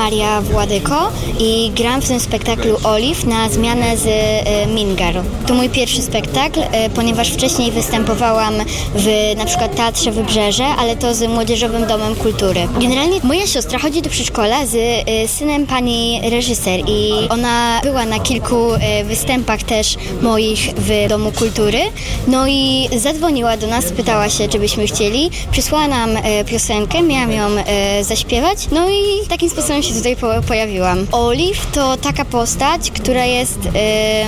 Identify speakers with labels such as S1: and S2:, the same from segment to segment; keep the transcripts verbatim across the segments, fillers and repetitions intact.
S1: Maria Władyko i gram w tym spektaklu Olive na zmianę z e, Mean Girl. To mój pierwszy spektakl, e, ponieważ wcześniej występowałam w na przykład Teatrze Wybrzeże, ale to z Młodzieżowym Domem Kultury. Generalnie moja siostra chodzi do przedszkola z e, synem pani reżyser i ona była na kilku e, występach też moich w Domu Kultury. No i zadzwoniła do nas, pytała się, czy byśmy chcieli. Przysłała nam e, piosenkę, miałam ją e, zaśpiewać. No i takim sposobem się tutaj po, pojawiłam. Olive to taka postać, która jest... E,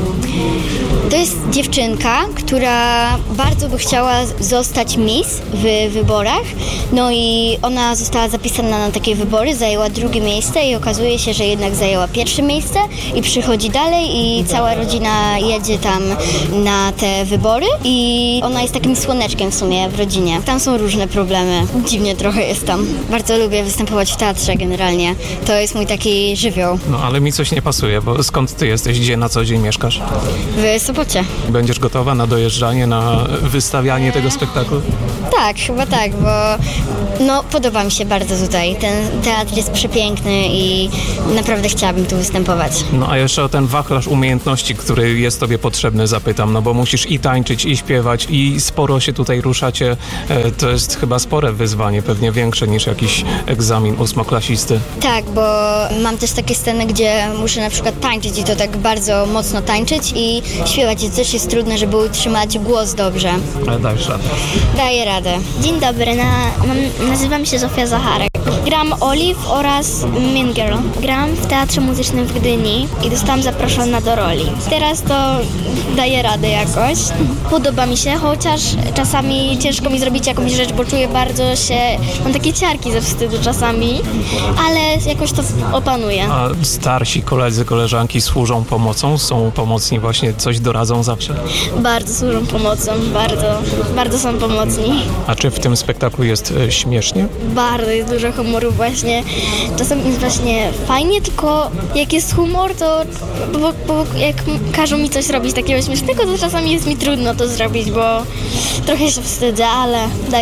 S1: To jest dziewczynka, która bardzo by chciała zostać Miss w wyborach, no i ona została zapisana na takie wybory, zajęła drugie miejsce i okazuje się, że jednak zajęła pierwsze miejsce i przychodzi dalej i cała rodzina jedzie tam na te wybory i ona jest takim słoneczkiem w sumie w rodzinie. Tam są różne problemy, dziwnie trochę jest tam. Bardzo lubię występować w teatrze generalnie, to jest mój taki żywioł.
S2: No ale mi coś nie pasuje, bo skąd ty jesteś, gdzie na co dzień mieszkasz?
S1: W Sopocie.
S2: Będziesz gotowa na dojeżdżanie, na wystawianie tego spektaklu?
S1: Tak, chyba tak, bo no, podoba mi się bardzo tutaj. Ten teatr jest przepiękny i naprawdę chciałabym tu występować.
S2: No a jeszcze o ten wachlarz umiejętności, który jest tobie potrzebny, zapytam, no bo musisz i tańczyć, i śpiewać, i sporo się tutaj ruszacie. E, to jest chyba spore wyzwanie, pewnie większe niż jakiś egzamin ósmoklasisty.
S1: Tak, bo mam też takie sceny, gdzie muszę na przykład tańczyć i to tak bardzo mocno tańczyć i śpiewać. I też jest trudne, żeby utrzymać głos dobrze.
S2: Ale dajesz radę.
S1: Daję radę.
S3: Dzień dobry, na, mam, nazywam się Zofia Zacharek. Gram Olive oraz Mean Girl. Gram w Teatrze Muzycznym w Gdyni i zostałam zaproszona do roli. Teraz to daję radę jakoś. Podoba mi się, chociaż czasami ciężko mi zrobić jakąś rzecz, bo czuję bardzo się... Mam takie ciarki ze wstydu czasami, ale jakoś to opanuję.
S2: A starsi koledzy, koleżanki służą pomocą? Są pomocni właśnie? Coś doradzą zawsze?
S3: Bardzo służą pomocą, bardzo, bardzo są pomocni.
S2: A czy w tym spektaklu jest e, śmiesznie?
S3: Bardzo jest dużo humoru właśnie. Czasem jest właśnie fajnie, tylko jak jest humor, to bo, bo jak każą mi coś robić takiego śmiesznego, to czasami jest mi trudno to zrobić, bo trochę się wstydzę, ale daję